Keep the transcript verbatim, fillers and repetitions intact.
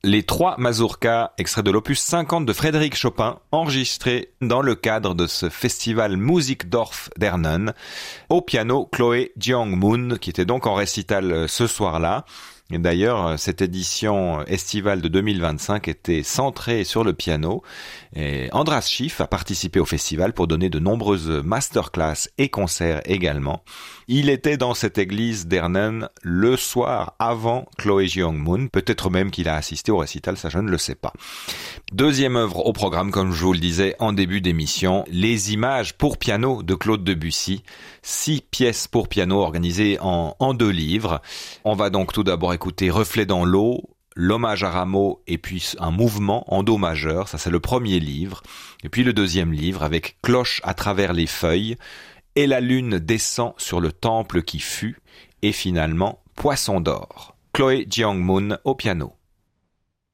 Les trois mazurkas, extraits de l'opus cinquante de Frédéric Chopin, enregistrés dans le cadre de ce festival Musikdorf d'Ernen, au piano Chloé Jeong-moon, qui était donc en récital ce soir-là. Et d'ailleurs, cette édition estivale de deux mille vingt-cinq était centrée sur le piano. Et Andras Schiff a participé au festival pour donner de nombreuses masterclass et concerts également. Il était dans cette église d'Ernen le soir avant Chloé Jeong-moon. Peut-être même qu'il a assisté au récital, ça je ne le sais pas. Deuxième œuvre au programme, comme je vous le disais en début d'émission, les images pour piano de Claude Debussy. Six pièces pour piano organisées en, en deux livres. On va donc tout d'abord écouter Reflet dans l'eau, l'hommage à Rameau et puis un mouvement en do majeur. Ça, c'est le premier livre. Et puis le deuxième livre avec Cloche à travers les feuilles et la lune descend sur le temple qui fut et finalement Poisson d'or. Chloé Jeong-moon au piano.